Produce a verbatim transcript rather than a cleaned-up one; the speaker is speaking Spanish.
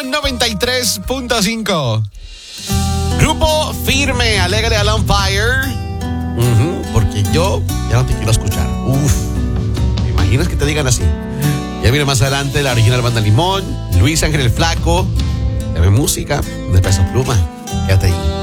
noventa y tres punto cinco. Grupo Firme, Alegre al On Fire. Uh-huh, porque yo ya no te quiero escuchar. Uf, ¿te imaginas que te digan así? Ya viene más adelante la original Banda Limón, Luis Ángel el Flaco. Dame música de Peso Pluma. Quédate ahí.